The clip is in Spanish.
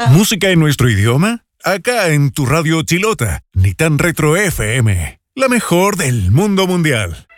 ¿Música en nuestro idioma? Acá en tu radio Chilota, ni tan retro FM, la mejor del mundo mundial.